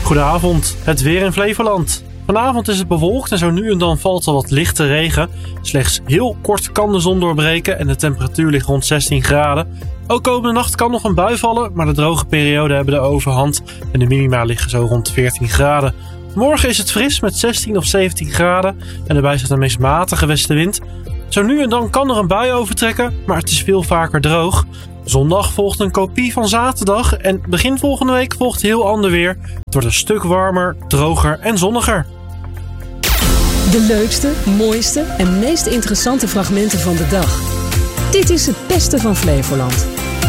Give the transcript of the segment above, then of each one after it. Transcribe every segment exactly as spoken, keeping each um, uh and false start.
Goedenavond, het weer in Flevoland. Vanavond is het bewolkt en zo nu en dan valt er wat lichte regen. Slechts heel kort kan de zon doorbreken en de temperatuur ligt rond zestien graden. Ook komende nacht kan nog een bui vallen, maar de droge perioden hebben de overhand en de minima liggen zo rond veertien graden. Morgen is het fris met zestien of zeventien graden en erbij staat een meest matige westenwind. Zo nu en dan kan er een bui overtrekken, maar het is veel vaker droog. Zondag volgt een kopie van zaterdag en begin volgende week volgt heel ander weer. Het wordt een stuk warmer, droger en zonniger. De leukste, mooiste en meest interessante fragmenten van de dag. Dit is het beste van Flevoland.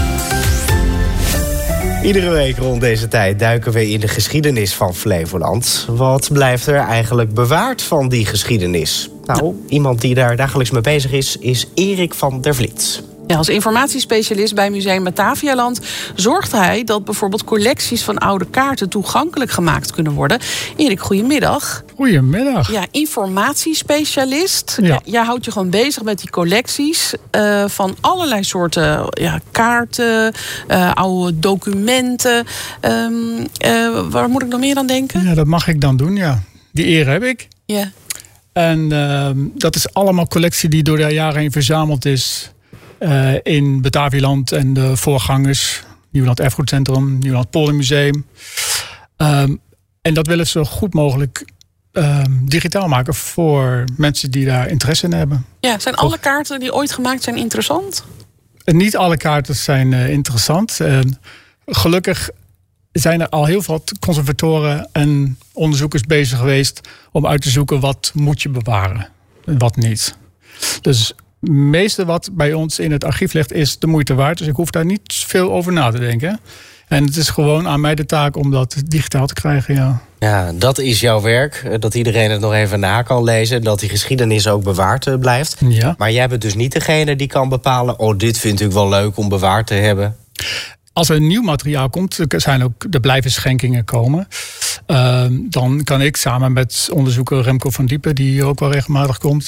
Iedere week rond deze tijd duiken we in de geschiedenis van Flevoland. Wat blijft er eigenlijk bewaard van die geschiedenis? Nou, iemand die daar dagelijks mee bezig is, is Erik van der Vliet. Ja, als informatiespecialist bij Museum Batavialand zorgt hij dat bijvoorbeeld collecties van oude kaarten toegankelijk gemaakt kunnen worden. Erik, goedemiddag. Goedemiddag. Ja, informatiespecialist. Ja. Jij houdt je gewoon bezig met die collecties uh, van allerlei soorten ja, kaarten, uh, oude documenten. Um, uh, waar moet ik nog meer aan denken? Ja, dat mag ik dan doen, ja. Die eer heb ik. Ja. En uh, dat is allemaal collectie die door de jaren heen verzameld is. Uh, in Batavialand en de voorgangers, Nieuwland Erfgoedcentrum, Nieuwland Poldermuseum. Um, en dat willen ze zo goed mogelijk um, digitaal maken voor mensen die daar interesse in hebben. Ja, zijn alle kaarten die ooit gemaakt zijn interessant? En niet alle kaarten zijn uh, interessant. Uh, gelukkig zijn er al heel veel conservatoren en onderzoekers bezig geweest om uit te zoeken wat moet je bewaren en wat niet. Dus het meeste wat bij ons in het archief ligt is de moeite waard. Dus ik hoef daar niet veel over na te denken. En het is gewoon aan mij de taak om dat digitaal te krijgen, ja. Ja, dat is jouw werk. Dat iedereen het nog even na kan lezen. Dat die geschiedenis ook bewaard blijft. Ja. Maar jij bent dus niet degene die kan bepalen, oh, dit vind ik wel leuk om bewaard te hebben. Als er nieuw materiaal komt, er, zijn ook, er blijven schenkingen komen. Uh, dan kan ik samen met onderzoeker Remco van Diepen, die hier ook wel regelmatig komt,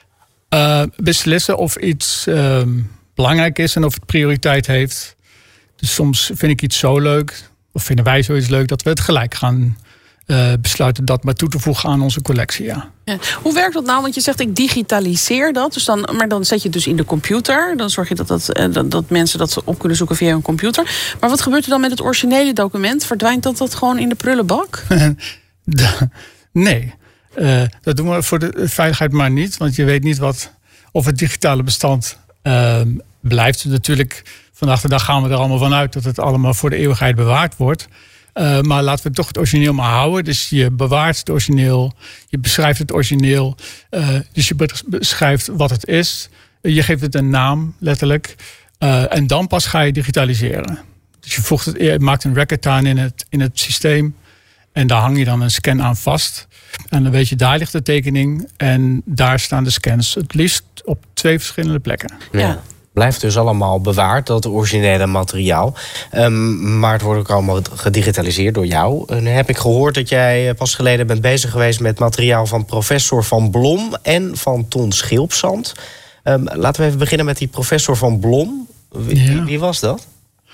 Uh, beslissen of iets uh, belangrijk is en of het prioriteit heeft. Dus soms vind ik iets zo leuk, of vinden wij zoiets leuk, dat we het gelijk gaan uh, besluiten dat maar toe te voegen aan onze collectie. Ja. Ja. Hoe werkt dat nou? Want je zegt ik digitaliseer dat, dus dan, maar dan zet je het dus in de computer. Dan zorg je dat, dat, dat, dat mensen dat op kunnen zoeken via een computer. Maar wat gebeurt er dan met het originele document? Verdwijnt dat, dat gewoon in de prullenbak? Nee. Uh, dat doen we voor de veiligheid maar niet. Want je weet niet wat of het digitale bestand uh, blijft. Natuurlijk, vandaag de dag gaan we er allemaal van uit dat het allemaal voor de eeuwigheid bewaard wordt. Uh, maar laten we toch het origineel maar houden. Dus je bewaart het origineel. Je beschrijft het origineel. Uh, dus je beschrijft wat het is. Je geeft het een naam, letterlijk. Uh, en dan pas ga je digitaliseren. Dus je, voegt het, je maakt een record aan in het, in het systeem. En daar hang je dan een scan aan vast. En dan weet je, daar ligt de tekening. En daar staan de scans. Het liefst op twee verschillende plekken. Ja. Ja. Blijft dus allemaal bewaard, dat originele materiaal. Um, maar het wordt ook allemaal gedigitaliseerd door jou. En nu heb ik gehoord dat jij pas geleden bent bezig geweest met materiaal van professor Van Blom en van Ton Schilpzand. Um, laten we even beginnen met die professor Van Blom. Wie, ja. wie was dat?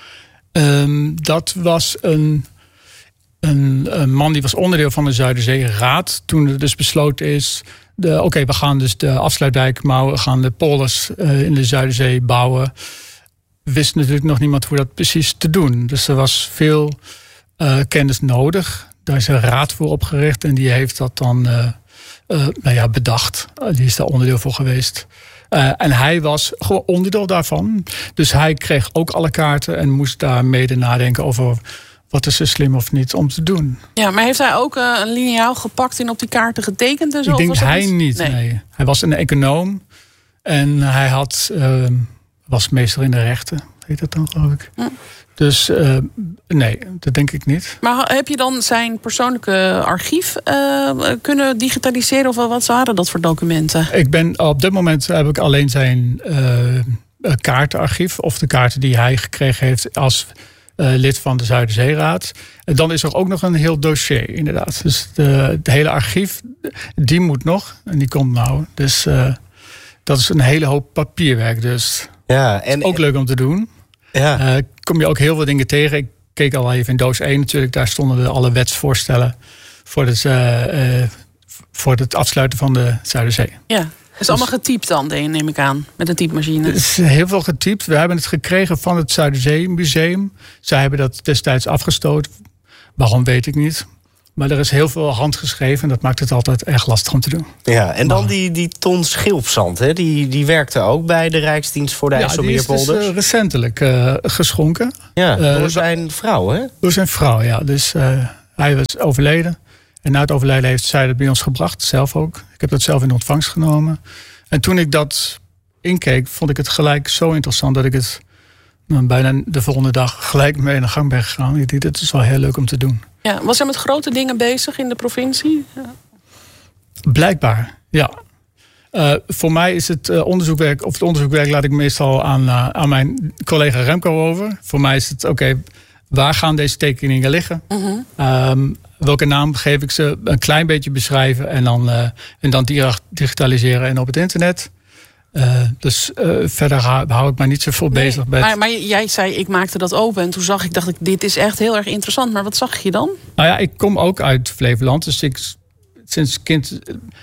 Um, dat was een... Een, een man die was onderdeel van de Zuiderzeeraad. Toen er dus besloten is, oké, okay, we gaan dus de afsluitdijk bouwen, we gaan de polders uh, in de Zuiderzee bouwen. Wist natuurlijk nog niemand hoe dat precies te doen. Dus er was veel uh, kennis nodig. Daar is een raad voor opgericht en die heeft dat dan uh, uh, nou ja, bedacht. Uh, die is daar onderdeel voor geweest. Uh, en hij was gewoon onderdeel daarvan. Dus hij kreeg ook alle kaarten en moest daar mede nadenken over wat is er slim of niet om te doen. Ja, maar heeft hij ook uh, een liniaal gepakt en op die kaarten getekend en zo? Ik denk was hij iets? niet, nee. nee. Hij was een econoom. En hij had, uh, was meester in de rechten. Heet dat dan, geloof ik. Hm. Dus uh, nee, dat denk ik niet. Maar heb je dan zijn persoonlijke archief uh, kunnen digitaliseren? Of wat waren dat voor documenten? Ik ben, op dit moment heb ik alleen zijn uh, kaartenarchief. Of de kaarten die hij gekregen heeft als Uh, lid van de Zuiderzeeraad. En dan is er ook nog een heel dossier, inderdaad. Dus de, het hele archief, die moet nog. En die komt nou. Dus uh, dat is een hele hoop papierwerk. Dus ja, en ook leuk om te doen. Ja. Uh, kom je ook heel veel dingen tegen. Ik keek al even in doos één natuurlijk. Daar stonden de alle wetsvoorstellen voor het, uh, uh, voor het afsluiten van de Zuiderzee. Ja, het is dus allemaal getypt dan, neem ik aan, met een typemachine. Het is heel veel getypt. We hebben het gekregen van het Zuiderzeemuseum. Zij hebben dat destijds afgestoten. Waarom weet ik niet. Maar er is heel veel handgeschreven en dat maakt het altijd erg lastig om te doen. Ja, en dan die, die ton schilpzand, hè? Die, die werkte ook bij de Rijksdienst voor de ja, IJsselmeerpolders. Die is dus, uh, recentelijk uh, geschonken. Ja, door uh, zijn vrouw, hè? Door zijn vrouw, ja. Dus uh, hij was overleden. En na het overlijden heeft zij dat bij ons gebracht, zelf ook. Ik heb dat zelf in ontvangst genomen. En toen ik dat inkeek, vond ik het gelijk zo interessant dat ik het nou, bijna de volgende dag gelijk mee aan de gang ben gegaan. Ik dacht, dit is wel heel leuk om te doen. Ja, was hij met grote dingen bezig in de provincie? Ja. Blijkbaar, ja. Uh, voor mij is het uh, onderzoekwerk, of het onderzoekwerk laat ik meestal aan, uh, aan mijn collega Remco over. Voor mij is het, oké, okay, waar gaan deze tekeningen liggen? Uh-huh. Um, welke naam geef ik ze? Een klein beetje beschrijven en dan, uh, en dan digitaliseren en op het internet. Uh, dus uh, verder hou, hou ik mij niet zoveel nee, bezig met. Maar, maar jij zei, ik maakte dat open en toen zag ik, dacht ik, dit is echt heel erg interessant. Maar wat zag je dan? Nou ja, ik kom ook uit Flevoland. Dus ik, sinds kind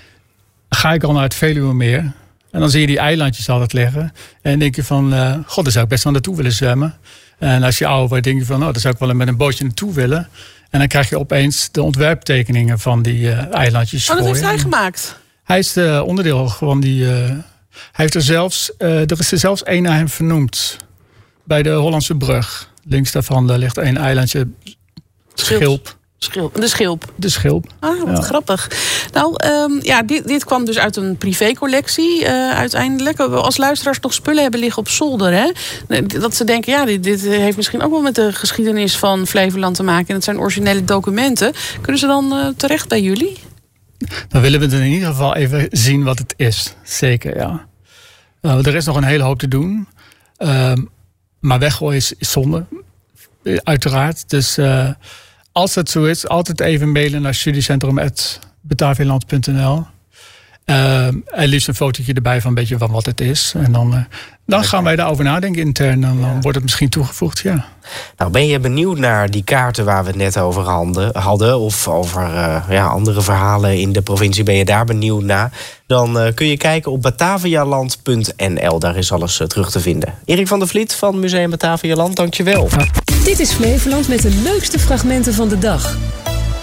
ga ik al naar het Veluwemeer. En dan zie je die eilandjes altijd liggen. En dan denk je van, uh, god, daar zou ik best wel naartoe willen zwemmen. En als je ouder wordt, denk je van, oh, daar zou ik wel met een bootje naartoe willen. En dan krijg je opeens de ontwerptekeningen van die uh, eilandjes. Oh, dat heeft hij gemaakt? Hij is de onderdeel van die... Uh, hij heeft er zelfs, uh, er is er zelfs één naar hem vernoemd. Bij de Hollandse brug. Links daarvan daar ligt een eilandje. Schilp. Schilp. De schilp. De schilp. Ah, wat ja. grappig. Nou, um, ja, dit, dit kwam dus uit een privécollectie uh, uiteindelijk. Als luisteraars nog spullen hebben liggen op zolder, hè, dat ze denken, ja, dit, dit heeft misschien ook wel met de geschiedenis van Flevoland te maken. En het zijn originele documenten. Kunnen ze dan uh, terecht bij jullie? Dan willen we in ieder geval even zien wat het is. Zeker, ja. Uh, er is nog een hele hoop te doen. Uh, maar weggooien is, is zonde. Uiteraard. Dus uh, als het zo is, altijd even mailen naar studiecentrum apenstaartje batavialand punt n l. Uh, en liefst een fotootje erbij van een beetje van wat het is. En dan, uh, dan gaan wij daarover nadenken intern. En dan ja. wordt het misschien toegevoegd, ja. Nou, ben je benieuwd naar die kaarten waar we het net over hadden... of over uh, ja, andere verhalen in de provincie, ben je daar benieuwd naar... dan uh, kun je kijken op batavialand punt n l. Daar is alles uh, terug te vinden. Erik van der Vliet van Museum Batavialand, dank je wel. Ja. Dit is Flevoland met de leukste fragmenten van de dag.